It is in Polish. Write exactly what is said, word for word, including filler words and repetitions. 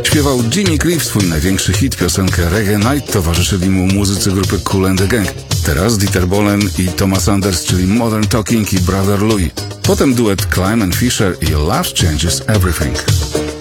śpiewał Jimmy Cliff swój największy hit, piosenkę Reggae Night, towarzyszyli mu muzycy grupy Kool and the Gang. Teraz Dieter Bohlen i Thomas Anders, czyli Modern Talking i Brother Louie. Potem duet Clyde and Fisher i Love Changes Everything.